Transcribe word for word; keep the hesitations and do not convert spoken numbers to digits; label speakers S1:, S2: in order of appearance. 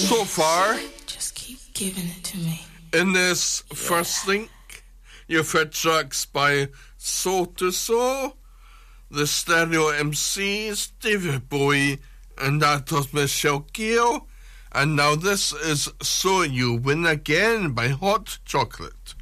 S1: So far,
S2: just keep giving it to me.
S1: In this yeah. first link, you've heard tracks by Soul to Soul, the Stereo M Cs, David Bowie, and that was Michelle Gale. And now this is So You Win Again by Hot Chocolate.